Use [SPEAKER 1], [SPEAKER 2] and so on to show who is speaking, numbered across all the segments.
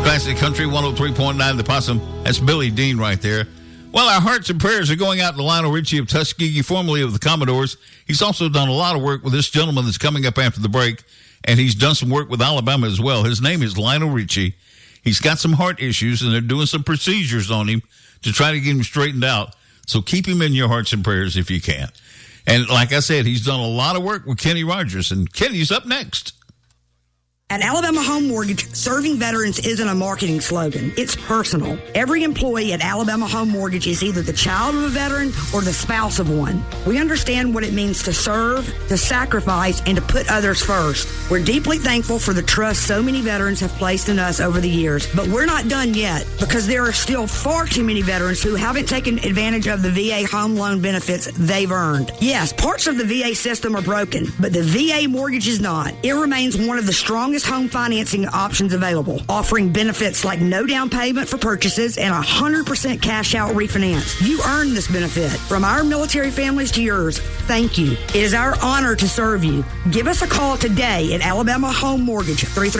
[SPEAKER 1] Classic Country 103.9 The Possum. That's Billy Dean right there. Well, our hearts and prayers are going out to Lionel Richie of Tuskegee, formerly of the Commodores. He's also done a lot of work with this gentleman that's coming up after the break, and he's done some work with Alabama as well. His name is Lionel Richie. He's got some heart issues, and they're doing some procedures on him to try to get him straightened out. So keep him in your hearts and prayers if you can. And like I said, he's done a lot of work with Kenny Rogers, and Kenny's up next.
[SPEAKER 2] At Alabama Home Mortgage, serving veterans isn't a marketing slogan. It's personal. Every employee at Alabama Home Mortgage is either the child of a veteran or the spouse of one. We understand what it means to serve, to sacrifice, and to put others first. We're deeply thankful for the trust so many veterans have placed in us over the years, but we're not done yet because there are still far too many veterans who haven't taken advantage of the VA home loan benefits they've earned. Yes, parts of the VA system are broken, but the VA mortgage is not. It remains one of the strongest home financing options available, offering benefits like no down payment for purchases and 100% cash out refinance. You earn this benefit. From our military families to yours, thank you. It is our honor to serve you. Give us a call today at Alabama Home Mortgage,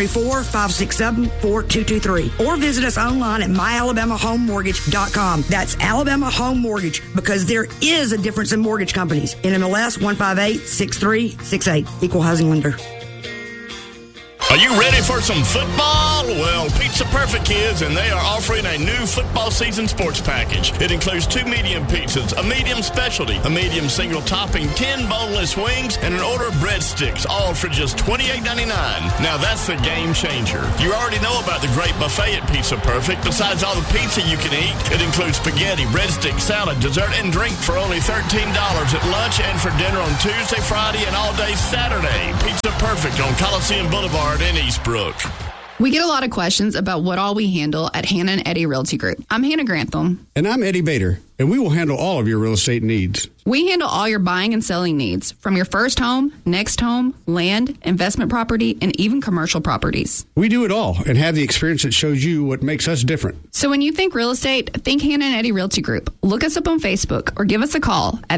[SPEAKER 2] 334-567-4223, or visit us online at myalabamahomemortgage.com. That's Alabama Home Mortgage, because there is a difference in mortgage companies. NMLS 1586368, Equal Housing Lender.
[SPEAKER 3] Are you ready for some football? Well, Pizza Perfect is, and they are offering a new football season sports package. It includes 2 medium pizzas, a medium specialty, a medium single topping, 10 boneless wings, and an order of breadsticks, all for just $28.99. Now, that's the game changer. You already know about the great buffet at Pizza Perfect. Besides all the pizza you can eat, it includes spaghetti, breadsticks, salad, dessert, and drink for only $13 at lunch and for dinner on Tuesday, Friday, and all day Saturday. Pizza Perfect on Coliseum Boulevard in Eastbrook.
[SPEAKER 4] We get a lot of questions about what all we handle at Hannah and Eddie Realty Group. I'm Hannah Grantham.
[SPEAKER 5] And I'm Eddie Bader, and we will handle all of your real estate needs.
[SPEAKER 4] We handle all your buying and selling needs, from your first home, next home, land, investment property, and even commercial properties.
[SPEAKER 5] We do it all and have the experience that shows you what makes us different.
[SPEAKER 4] So when you think real estate, think Hannah and Eddie Realty Group. Look us up on Facebook or give us a call at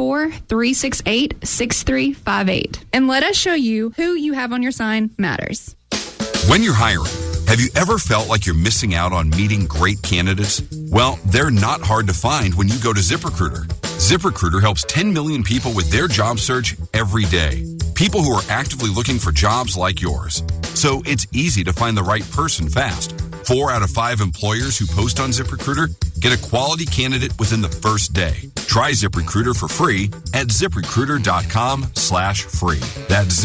[SPEAKER 4] 334-368-6358. And let us show you who you have on your sign matters.
[SPEAKER 6] When you're hiring, have you ever felt like you're missing out on meeting great candidates? Well, they're not hard to find when you go to ZipRecruiter. ZipRecruiter helps 10 million people with their job search every day. People who are actively looking for jobs like yours. So it's easy to find the right person fast. 4 out of 5 employers who post on ZipRecruiter get a quality candidate within the first day. Try ZipRecruiter for free at ZipRecruiter.com/free. That's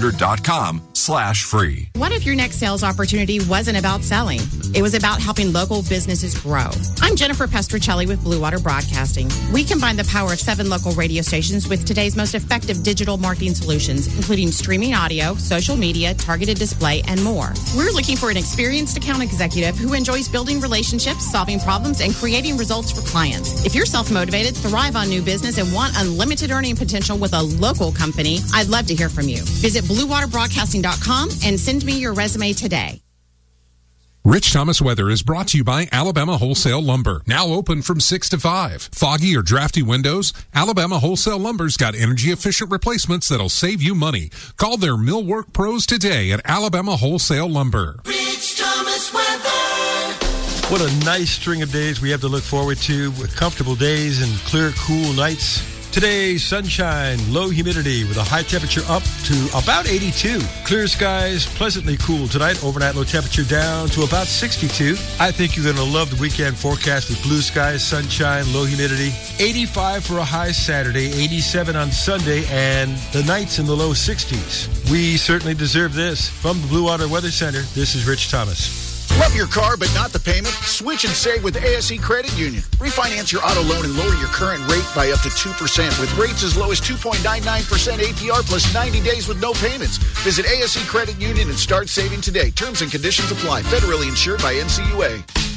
[SPEAKER 6] ZipRecruiter.com/free.
[SPEAKER 7] What if your next sales opportunity wasn't about selling? It was about helping local businesses grow. I'm Jennifer Pestricelli with Blue Water Broadcasting. We combine the power of 7 local radio stations with today's most effective digital marketing solutions, including streaming audio, social media, targeted display, and more. We're looking for an experienced account executive who enjoys building relationships, solving problems, and creating results for clients. If you're self-motivated, thrive on new business, and want unlimited earning potential with a local company, I'd love to hear from you. Visit BlueWaterBroadcasting.com and send me your resume today.
[SPEAKER 8] Rich Thomas Weather is brought to you by Alabama Wholesale Lumber. Now open from 6 to 5. Foggy or drafty windows? Alabama Wholesale Lumber's got energy-efficient replacements that'll save you money. Call their millwork pros today at Alabama Wholesale Lumber.
[SPEAKER 9] Rich Thomas Weather.
[SPEAKER 10] What a nice string of days we have to look forward to, with comfortable days and clear, cool nights. Today, sunshine, low humidity with a high temperature up to about 82. Clear skies, pleasantly cool tonight. Overnight low temperature down to about 62. I think you're going to love the weekend forecast with blue skies, sunshine, low humidity. 85 for a high Saturday, 87 on Sunday, and the nights in the low 60s. We certainly deserve this. From the Blue Water Weather Center, this is Rich Thomas.
[SPEAKER 11] Love your car but not the payment? Switch and save with ASE Credit Union. Refinance your auto loan and lower your current rate by up to 2% with rates as low as 2.99% APR plus 90 days with no payments. Visit ASE Credit Union and start saving today. Terms and conditions apply. Federally insured by NCUA.